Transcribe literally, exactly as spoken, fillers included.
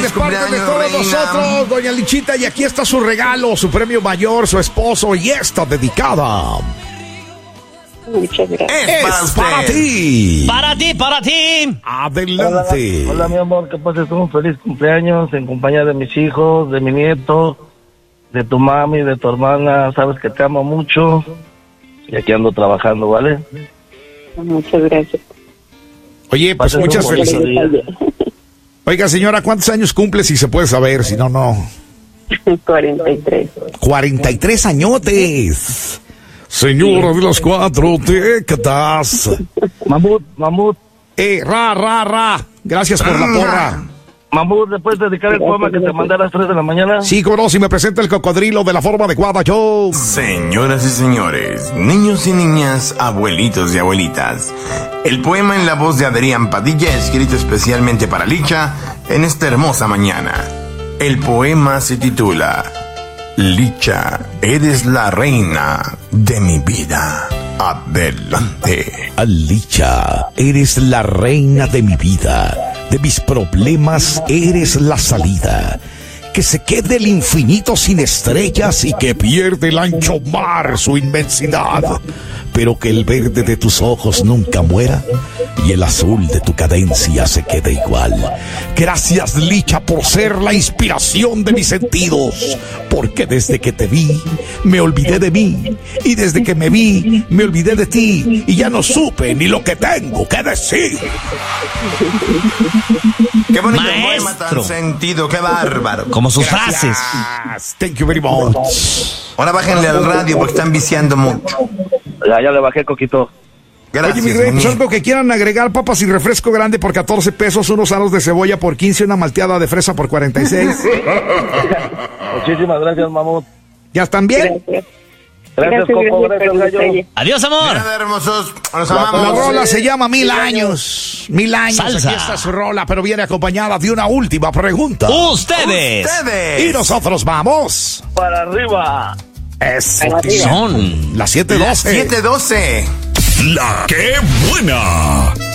es parte de todos reina. nosotros, doña Lichita, y aquí está su regalo, su premio mayor, su esposo, y esta dedicada. Muchas gracias. Es, es para, para ti. Para ti, para ti. Adelante. Hola, hola, mi amor, que pases un feliz cumpleaños en compañía de mis hijos, de mi nieto, de tu mami, de tu hermana. Sabes que te amo mucho. Y aquí ando trabajando, ¿vale? Muchas gracias. Oye, pues Pasen muchas felicidades. felicidades. Oiga, señora, ¿cuántos años cumple? Si se puede saber, si no, no. cuarenta y tres. cuarenta y tres añotes. Señora de las cuatro décadas. Mamut, Mamut. Eh, ra, ra, ra. Gracias por la porra. Mamut, ¿le puedes dedicar el poema que te mandé a las tres de la mañana? Sí, como no, si me presenta el cocodrilo de la forma adecuada, yo. Señoras y señores, niños y niñas, abuelitos y abuelitas, el poema en la voz de Adrián Padilla, escrito especialmente para Licha, en esta hermosa mañana. El poema se titula Licha, eres la reina de mi vida. Adelante. Licha, eres la reina de mi vida. De mis problemas eres la salida. Que se quede el infinito sin estrellas y que pierde el ancho mar su inmensidad. Pero que el verde de tus ojos nunca muera y el azul de tu cadencia se quede igual. Gracias, Licha, por ser la inspiración de mis sentidos. Porque desde que te vi, me olvidé de mí. Y desde que me vi, me olvidé de ti. Y ya no supe ni lo que tengo que decir. Qué bonito Maestro. poema tan sentido, qué bárbaro. Como sus Gracias. frases. Thank you very much. Ahora bájenle al radio porque están viciando mucho. Ya, ya le bajé, Coquito. Gracias, Oye, mi rey, pues muñeco. algo que quieran agregar, papas y refresco grande por catorce pesos, unos aros de cebolla por quince, una malteada de fresa por cuarenta y seis. Muchísimas gracias, Mamut. ¿Ya están bien? Gracias. Gracias, Coco. por Gracias, el Gallo. detalle. Adiós, amor. Nada, hermosos, los La amamos. rola se llama Mil Años. Mil años. Salsa. Aquí está su rola, pero viene acompañada de una última pregunta. Ustedes Ustedes. Y nosotros vamos. Para arriba. Es son las siete doce. siete doce. La que buena.